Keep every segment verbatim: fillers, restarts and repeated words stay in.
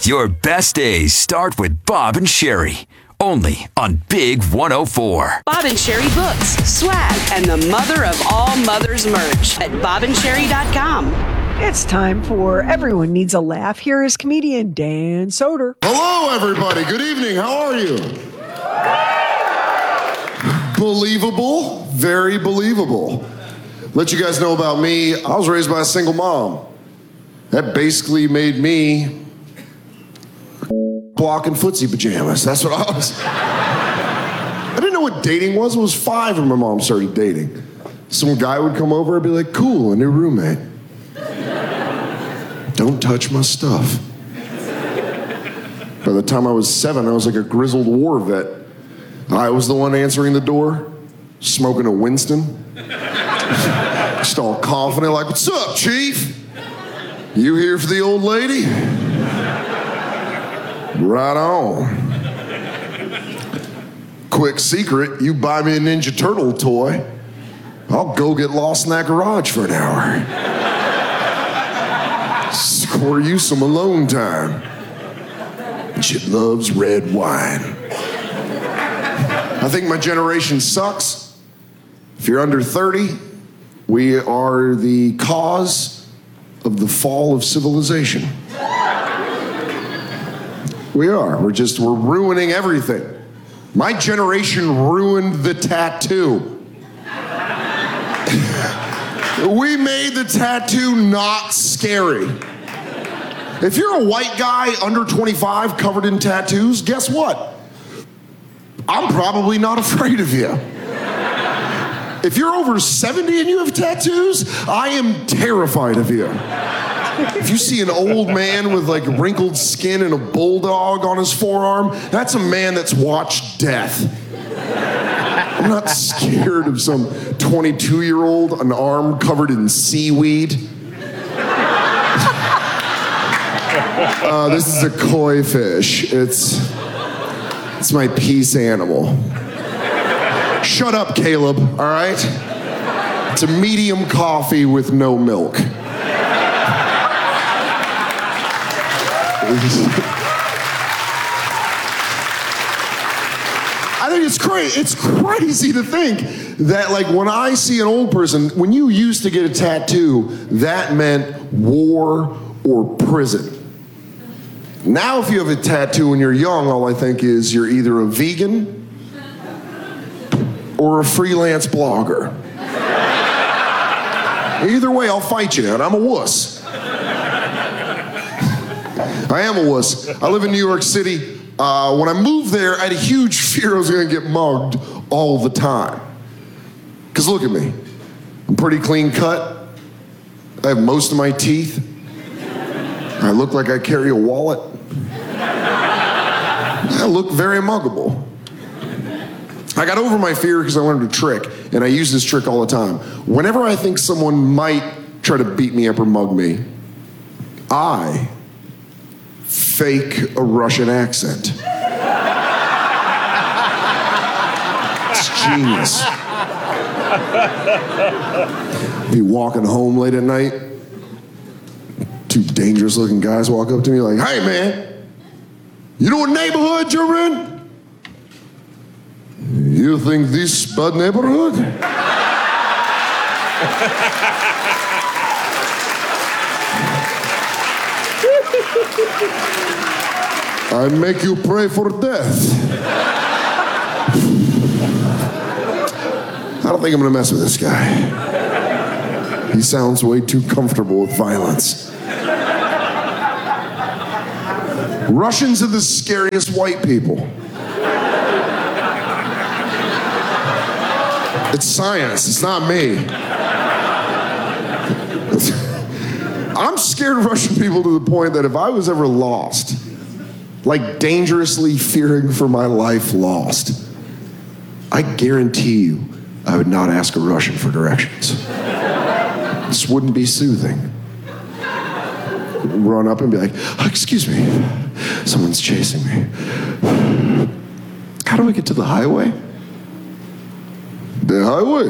Your best days start with Bob and Sherry. Only on Big one oh four. Bob and Sherry books, swag, and the mother of all mothers merch at bob and sherry dot com. It's time for Everyone Needs a Laugh. Here is comedian Dan Soder. Hello, everybody. Good evening. How are you? Believable. Very believable. Let you guys know about me. I was raised by a single mom. That basically made me block in footsie pajamas. That's what I was. I didn't know what dating was. I was five when my mom started dating. Some guy would come over and be like, cool, a new roommate. Don't touch my stuff. By the time I was seven, I was like a grizzled war vet. I was the one answering the door, smoking a Winston. Just all confident, like, what's up, Chief? You here for the old lady? Right on. Quick secret, you buy me a Ninja Turtle toy, I'll go get lost in that garage for an hour. Score you some alone time. She loves red wine. I think my generation sucks. If you're under thirty, we are the cause of the fall of civilization. We are. We're just, we're ruining everything. My generation ruined the tattoo. We made the tattoo not scary. If you're a white guy under twenty-five covered in tattoos, guess what? I'm probably not afraid of you. If you're over seventy and you have tattoos, I am terrified of you. If you see an old man with like wrinkled skin and a bulldog on his forearm, that's a man that's watched death. I'm not scared of some twenty-two-year-old, an arm covered in seaweed. Uh, this is a koi fish. It's, it's my peace animal. Shut up, Caleb, all right? It's a medium coffee with no milk. I think it's crazy. It's crazy to think that, like, when I see an old person, when you used to get a tattoo, that meant war or prison. Now, if you have a tattoo when you're young, all I think is you're either a vegan or a freelance blogger. Either way, I'll fight you, and I'm a wuss. I am a wuss. I live in New York City. Uh, when I moved there, I had a huge fear I was gonna get mugged all the time. Because look at me. I'm pretty clean cut. I have most of my teeth. I look like I carry a wallet. I look very muggable. I got over my fear because I learned a trick, and I use this trick all the time. Whenever I think someone might try to beat me up or mug me, I fake a Russian accent. It's genius. Be walking home late at night, two dangerous looking guys walk up to me like, hey man, you know what neighborhood you're in? You think this bad neighborhood? I make you pray for death. I don't think I'm gonna mess with this guy. He sounds way too comfortable with violence. Russians are the scariest white people. It's science, it's not me. I'm scared of Russian people to the point that if I was ever lost, like dangerously fearing for my life lost, I guarantee you I would not ask a Russian for directions. This wouldn't be soothing. Run up and be like, oh, excuse me, someone's chasing me. How do I get to the highway? The highway.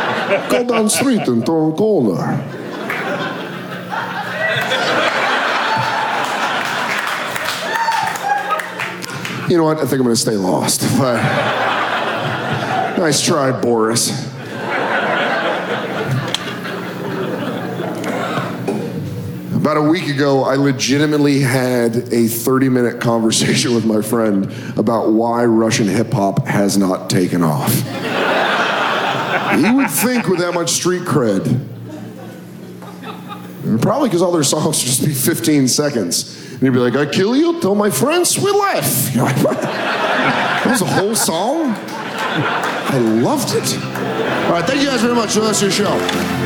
Go down street and turn corner. You know what? I think I'm going to stay lost. But nice try, Boris. About a week ago, I legitimately had a thirty-minute conversation with my friend about why Russian hip-hop has not taken off. You would think with that much street cred. Probably because all their songs would just be fifteen seconds. And you'd be like, I kill you, tell my friends we left. You're like, what? That was a whole song? I loved it. All right, thank you guys very much. That's your show.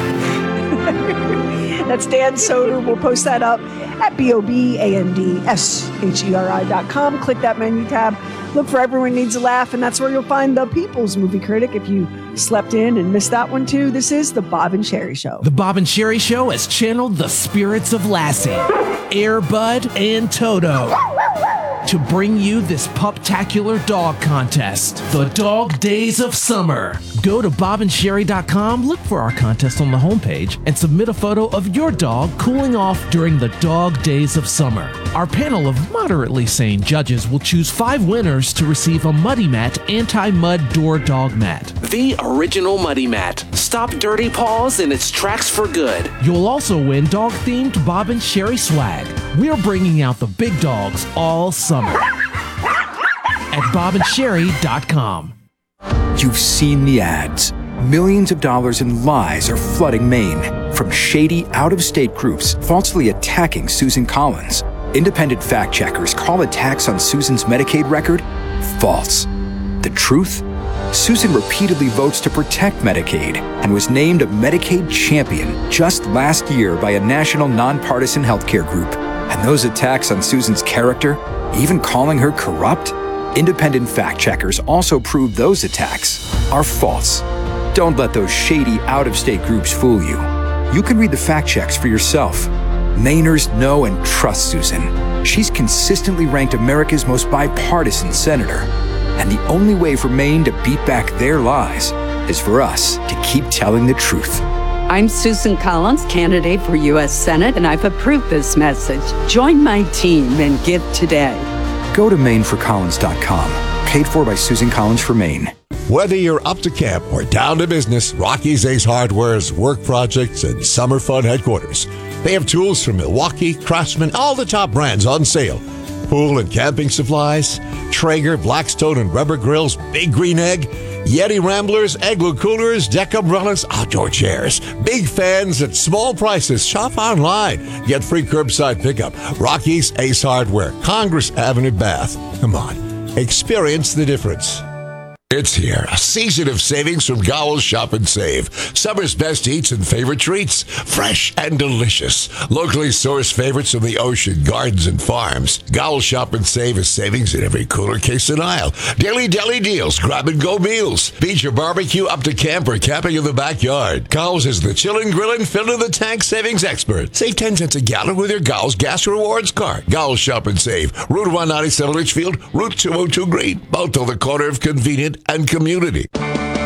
That's Dan Soder. We'll post that up at B O B A N D S H E R I dot com. Click that menu tab. Look for Everyone Needs a Laugh, and that's where you'll find the People's Movie Critic. If you slept in and missed that one too, this is the Bob and Sherry Show. The Bob and Sherry Show has channeled the spirits of Lassie, Air Bud, and Toto to bring you this puptacular dog contest, the Dog Days of Summer. Go to bob and sherry dot com, look for our contest on the homepage, and submit a photo of your dog cooling off during the Dog Days of Summer. Our panel of moderately sane judges will choose five winners to receive a Muddy Mat anti-mud door dog mat. The original Muddy Mat. Stop dirty paws in its tracks for good. You'll also win dog-themed Bob and Sherry swag. We're bringing out the big dogs all summer at bob and sherry dot com. You've seen the ads. Millions of dollars in lies are flooding Maine. From shady, out-of-state groups falsely attacking Susan Collins. Independent fact checkers call attacks on Susan's Medicaid record false. The truth? Susan repeatedly votes to protect Medicaid and was named a Medicaid champion just last year by a national nonpartisan healthcare group. And those attacks on Susan's character, even calling her corrupt? Independent fact checkers also prove those attacks are false. Don't let those shady, out-of-state groups fool you. You can read the fact checks for yourself. Mainers know and trust Susan. She's consistently ranked America's most bipartisan senator. And the only way for Maine to beat back their lies is for us to keep telling the truth. I'm Susan Collins, candidate for U S Senate, and I've approved this message. Join my team and give today. Go to maine for collins dot com. Paid for by Susan Collins for Maine. Whether you're up to camp or down to business, Rocky's Ace Hardware's work projects and summer fun headquarters. They have tools from Milwaukee, Craftsman, all the top brands on sale. Pool and camping supplies, Traeger, Blackstone and rubber grills, Big Green Egg, Yeti Ramblers, Igloo Coolers, deck umbrellas, outdoor chairs, big fans at small prices. Shop online. Get free curbside pickup. Rocky's Ace Hardware, Congress Avenue, Bath. Come on, experience the difference. It's here, a season of savings from Gowell's Shop and Save. Summer's best eats and favorite treats, fresh and delicious. Locally sourced favorites from the ocean, gardens, and farms. Gowell's Shop and Save is savings in every cooler, case, and aisle. Daily deli deals, grab-and-go meals. Beach or barbecue up to camp or camping in the backyard. Gowell's is the chillin', grillin', fill-in-the-tank savings expert. Save ten cents a gallon with your Gowell's Gas Rewards card. Gowell's Shop and Save. Route one ninety-seven Litchfield, Route two oh two Green. Both on the corner of convenient and community. The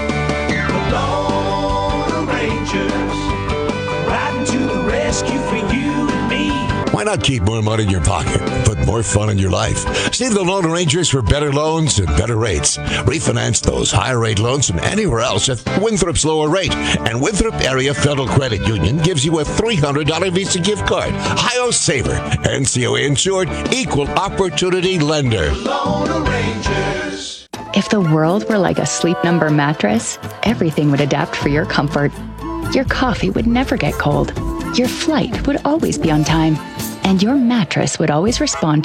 Lone Rangers, riding to the rescue for you and me. Why not keep more money in your pocket and put more fun in your life? See the Lone Rangers for better loans and better rates. Refinance those higher rate loans from anywhere else at Winthrop's lower rate. And Winthrop Area Federal Credit Union gives you a three hundred dollars Visa gift card. Hi-Yo Saver, N C O A insured, equal opportunity lender. Lone Rangers. If the world were like a Sleep Number mattress, everything would adapt for your comfort. Your coffee would never get cold. Your flight would always be on time. And your mattress would always respond